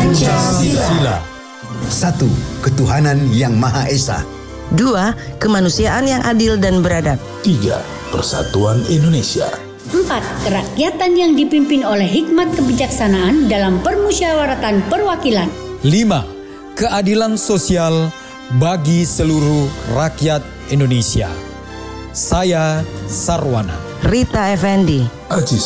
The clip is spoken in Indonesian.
Pancasila. 1. Ketuhanan yang Maha Esa. 2. Kemanusiaan yang adil dan beradab. 3. Persatuan Indonesia. 4. Kerakyatan yang dipimpin oleh hikmat kebijaksanaan dalam permusyawaratan perwakilan. 5. Keadilan sosial bagi seluruh rakyat Indonesia. Saya Sarwana. Rita Effendi. Aziz